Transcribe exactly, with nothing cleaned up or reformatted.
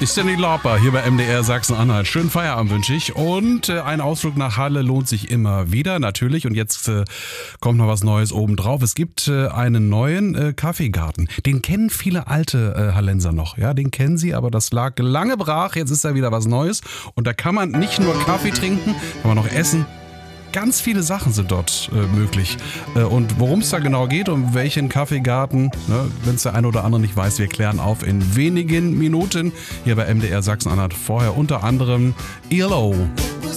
Die Cyndi Lauper hier bei M D R Sachsen-Anhalt. Schönen Feierabend wünsche ich. Und äh, ein Ausflug nach Halle lohnt sich immer wieder, natürlich. Und jetzt äh, kommt noch was Neues obendrauf. Es gibt äh, einen neuen äh, Kaffeegarten. Den kennen viele alte äh, Hallenser noch. Ja, den kennen sie, aber das lag lange brach. Jetzt ist da wieder was Neues. Und da kann man nicht nur Kaffee trinken, kann man noch essen. Ganz viele Sachen sind dort äh, möglich. Äh, und worum es da genau geht, um welchen Kaffeegarten, ne, wenn es der eine oder andere nicht weiß, wir klären auf in wenigen Minuten hier bei M D R Sachsen-Anhalt. Vorher unter anderem E L O.